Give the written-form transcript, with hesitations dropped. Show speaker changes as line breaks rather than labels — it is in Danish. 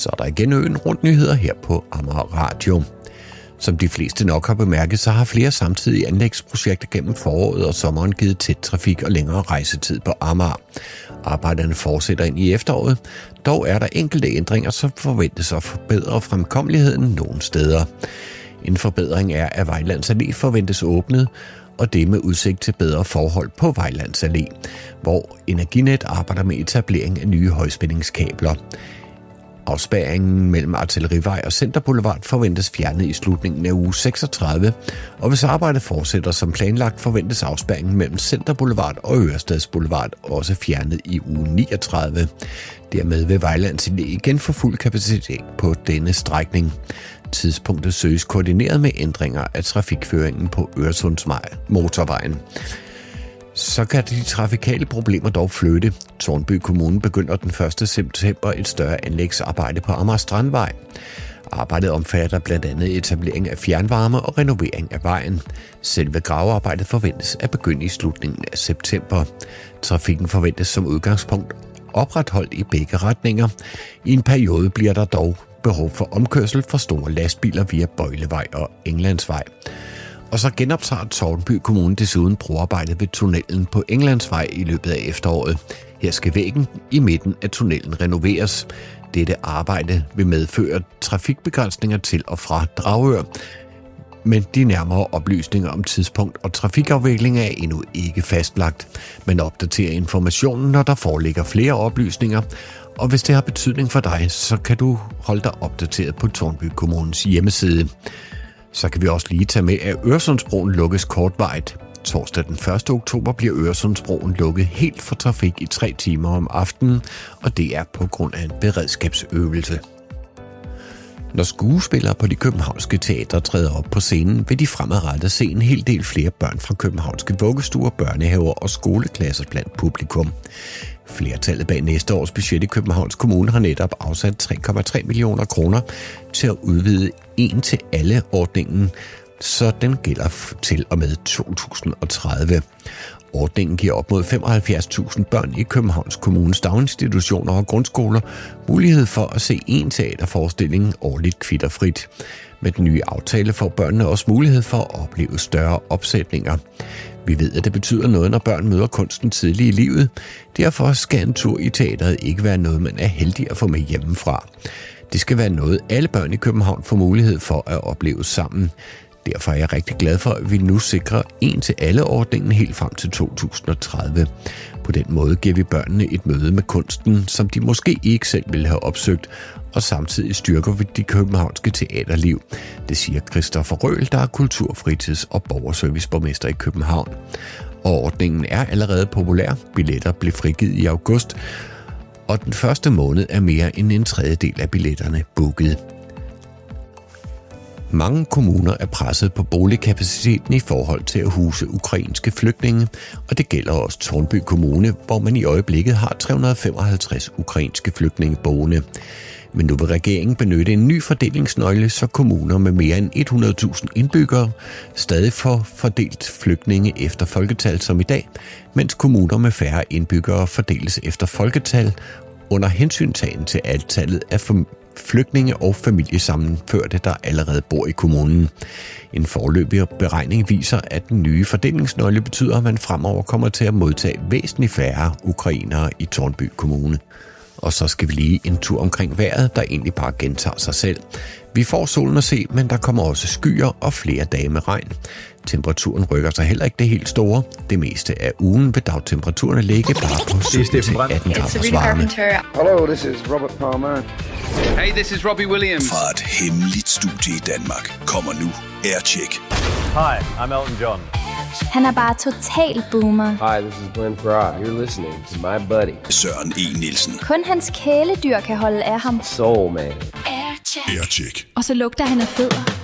Så er der igen øen rundt nyheder her på Amager Radio. Som de fleste nok har bemærket, så har flere samtidige anlægsprojekter gennem foråret og sommeren givet tæt trafik og længere rejsetid på Amager. Arbejderne fortsætter ind i efteråret. Dog er der enkelte ændringer, som forventes at forbedre fremkommeligheden nogle steder. En forbedring er, at Vejlands Allé forventes åbnet, og det med udsigt til bedre forhold på Vejlands Allé, hvor Energinet arbejder med etablering af nye højspændingskabler. Afspærringen mellem Artillerivej og Centerboulevard forventes fjernet i slutningen af uge 36, og hvis arbejdet fortsætter som planlagt, forventes afspærringen mellem Centerboulevard og Ørestads Boulevard også fjernet i uge 39. Dermed vil Vejlands Allé igen få fuld kapacitet på denne strækning. Tidspunktet søges koordineret med ændringer af trafikføringen på Øresundsmotorvejen. Så kan de trafikale problemer dog flytte. Tårnby Kommune begynder den 1. september et større anlægsarbejde på Amager Strandvej. Arbejdet omfatter blandt andet etablering af fjernvarme og renovering af vejen. Selve gravearbejdet forventes at begynde i slutningen af september. Trafikken forventes som udgangspunkt opretholdt i begge retninger. I en periode bliver der dog behov for omkørsel for store lastbiler via Bøjlevej og Englandsvej. Og så genoptager Tårnby Kommune desuden broarbejdet ved tunnelen på Englandsvej i løbet af efteråret. Her skal væggen i midten af tunnelen renoveres. Dette arbejde vil medføre trafikbegrænsninger til og fra Dragør, men de nærmere oplysninger om tidspunkt og trafikafvikling er endnu ikke fastlagt. Man opdaterer informationen, når der foreligger flere oplysninger, og hvis det har betydning for dig, så kan du holde dig opdateret på Tårnby Kommunes hjemmeside. Så kan vi også lige tage med, at Øresundsbroen lukkes kortvarigt. Torsdag den 1. oktober bliver Øresundsbroen lukket helt for trafik i 3 timer om aftenen, og det er på grund af en beredskabsøvelse. Når skuespillere på de københavnske teatre træder op på scenen, vil de fremadrettet se en hel del flere børn fra københavnske vuggestuer, børnehaver og skoleklasser blandt publikum. Flertallet bag næste års budget i Københavns Kommune har netop afsat 3,3 millioner kroner til at udvide en til alle ordningen, så den gælder til og med 2030. Ordningen giver op mod 75.000 børn i Københavns Kommunes daginstitutioner og grundskoler mulighed for at se en teaterforestilling årligt kvitterfrit. Med den nye aftale får børnene også mulighed for at opleve større opsætninger. Vi ved, at det betyder noget, når børn møder kunsten tidligt i livet. Derfor skal en tur i teateret ikke være noget, man er heldig at få med hjemmefra. Det skal være noget, alle børn i København får mulighed for at opleve sammen. Derfor er jeg rigtig glad for, at vi nu sikrer en til alle ordningen helt frem til 2030. På den måde giver vi børnene et møde med kunsten, som de måske ikke selv ville have opsøgt, og samtidig styrker vi de københavnske teaterliv. Det siger Christoffer Røhl, der er kulturfritids- og borgerserviceborgmester i København. Og ordningen er allerede populær. Billetter blev frigivet i august, og den første måned er mere end en tredjedel af billetterne booket. Mange kommuner er presset på boligkapaciteten i forhold til at huse ukrainske flygtninge, og det gælder også Tårnby Kommune, hvor man i øjeblikket har 355 ukrainske flygtninge boende. Men nu vil regeringen benytte en ny fordelingsnøgle, så kommuner med mere end 100.000 indbyggere stadig får fordelt flygtninge efter folketal som i dag, mens kommuner med færre indbyggere fordeles efter folketal under hensyntagen til antallet af flygtninge og familiesammenførte, der allerede bor i kommunen. En foreløbig beregning viser, at den nye fordelingsnøgle betyder, at man fremover kommer til at modtage væsentligt færre ukrainere i Tårnby Kommune. Og så skal vi lige en tur omkring vejret, der egentlig bare gentager sig selv. Vi får solen at se, men der kommer også skyer og flere dage med regn. Temperaturen rykker sig heller ikke det helt store. Det meste af ugen vil dagtemperaturerne ligge bare på 17-18 graders varme.
Hello, this is Robert Palmer.
Hey, this is Robbie Williams.
Fra et hemmeligt studie i Danmark kommer nu Aircheck.
Hi, I'm Elton John.
Han er bare total boomer.
Hi, this is Glenn Farrar. You're listening to my buddy
Søren E. Nielsen.
Kun hans kæledyr kan holde af ham.
Soul Man.
Aircheck.
Og så lugter han af fødder.